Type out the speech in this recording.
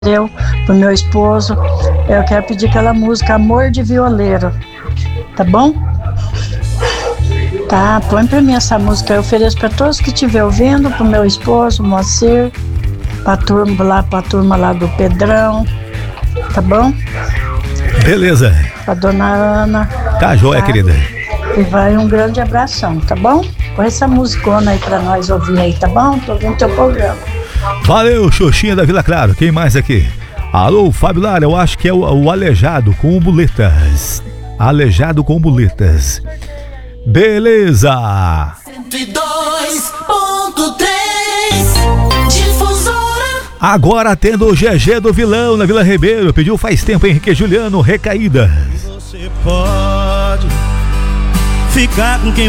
eu, pro meu esposo. Eu quero pedir aquela música Amor de Violeiro, tá bom? Tá, põe pra mim essa música. Eu ofereço pra todos que estiver ouvindo, pro meu esposo, Moacir, pra turma lá do Pedrão, tá bom? Beleza. Pra dona Ana. Tá joia, querida. E vai um grande abração, tá bom? Põe essa musicona aí pra nós ouvir aí, tá bom? Tô ouvindo teu programa. Valeu, Xoxinha da Vila Claro. Quem mais aqui? Alô, Fábio Lara, eu acho que é o Aleijado com muletas. Aleijado com muletas. Beleza. 102.3 Difusora. Agora tendo o GG do Vilão na Vila Ribeiro. Pediu faz tempo, Henrique Juliano, Recaídas. Você pode ficar com quem